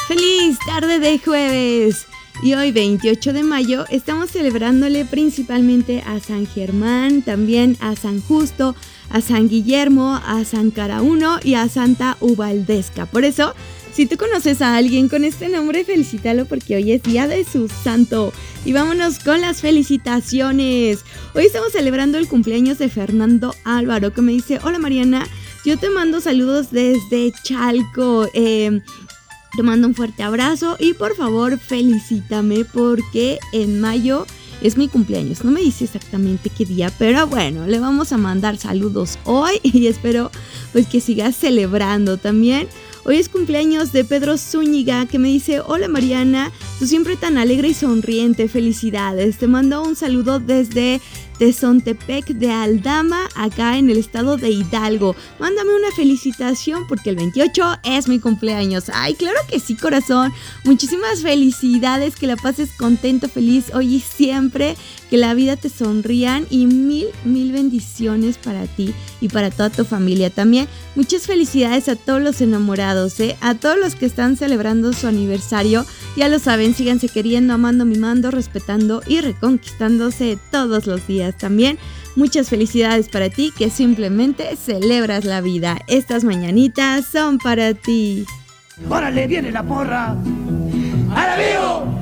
¡Feliz tarde de jueves! Y hoy, 28 de mayo, estamos celebrándole principalmente a San Germán, también a San Justo, a San Guillermo, a San Carauno y a Santa Ubaldesca. Por eso, si tú conoces a alguien con este nombre, felicítalo porque hoy es día de su santo. Y vámonos con las felicitaciones. Hoy estamos celebrando el cumpleaños de Fernando Álvaro, que me dice: hola Mariana, yo te mando saludos desde Chalco. Te mando un fuerte abrazo y por favor felicítame porque en mayo es mi cumpleaños. No me dice exactamente qué día, pero bueno, le vamos a mandar saludos hoy y espero pues que sigas celebrando también. Hoy es cumpleaños de Pedro Zúñiga, que me dice: hola Mariana, tú siempre tan alegre y sonriente, felicidades. Te mando un saludo desde Tezontepec de Aldama, acá en el estado de Hidalgo. Mándame una felicitación porque el 28 es mi cumpleaños. Ay, claro que sí, corazón. Muchísimas felicidades, que la pases contento, feliz hoy y siempre, que la vida te sonrían y mil bendiciones para ti y para toda tu familia también. Muchas felicidades a todos los enamorados, a todos los que están celebrando su aniversario. Ya lo saben, síganse queriendo, amando, mimando, respetando y reconquistándose todos los días también. Muchas felicidades para ti, que simplemente celebras la vida. Estas mañanitas son para ti. ¡Órale, viene la porra! ¡A la vivo!